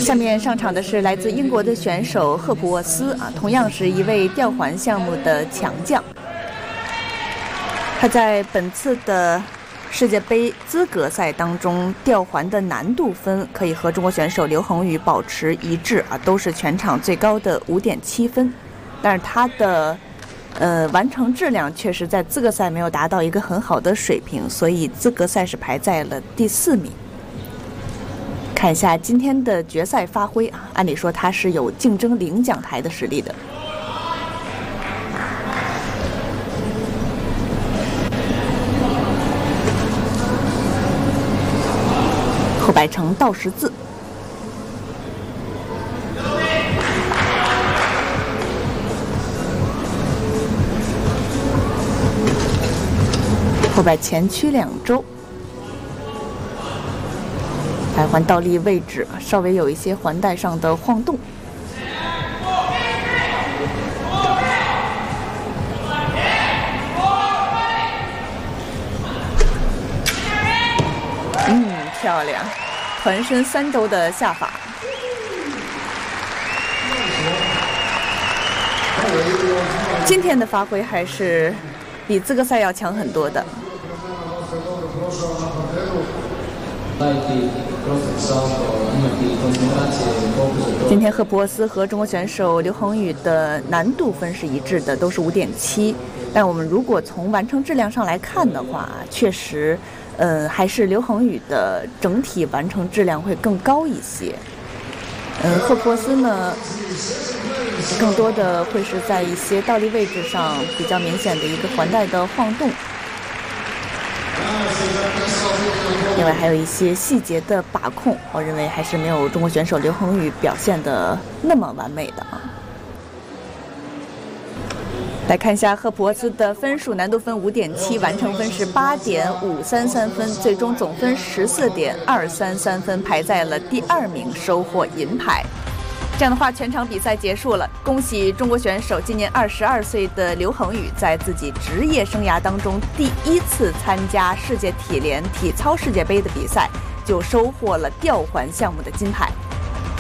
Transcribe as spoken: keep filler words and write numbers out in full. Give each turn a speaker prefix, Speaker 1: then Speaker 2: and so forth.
Speaker 1: 下面上场的是来自英国的选手赫普沃斯啊，同样是一位吊环项目的强将。他在本次的世界杯资格赛当中，吊环的难度分可以和中国选手刘恒宇保持一致啊，都是全场最高的 五点七 分。但是他的呃完成质量确实在资格赛没有达到一个很好的水平，所以资格赛是排在了第四名。看一下今天的决赛发挥啊，按理说他是有竞争领奖台的实力的。后摆成倒十字，后摆前屈两周。白环倒立位置稍微有一些环带上的晃动，嗯，漂亮，团身三周的下法。今天的发挥还是比资格赛要强很多的。今天赫普沃斯和中国选手刘恒宇的难度分是一致的，都是 五点七。但我们如果从完成质量上来看的话，确实，呃，还是刘恒宇的整体完成质量会更高一些。嗯、呃，赫普沃斯呢，更多的会是在一些倒立位置上比较明显的一个环带的晃动。另外还有一些细节的把控，我认为还是没有中国选手刘恒宇表现的那么完美的啊。来看一下赫普沃斯的分数，难度分 五点七， 完成分是 八点五三三 分，最终总分 十四点二三三 分，排在了第二名，收获银牌。这样的话，全场比赛结束了，恭喜中国选手今年二十二岁的刘恒宇在自己职业生涯当中第一次参加世界体联体操世界杯的比赛，就收获了吊环项目的金牌。